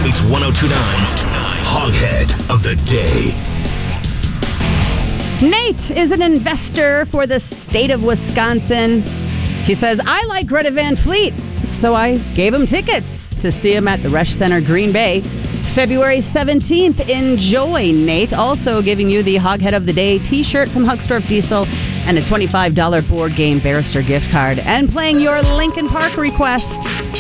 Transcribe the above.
It's 1029's Hoghead of the Day. Nate is an investor for the state of Wisconsin. He says, I like Greta Van Fleet, so I gave him tickets to see him at the Resch Center, Green Bay, February 17th. Enjoy, Nate. Also giving you the Hoghead of the Day t-shirt from Hucksdorf Diesel and a $25 board game Barrister gift card. And playing your Linkin Park request.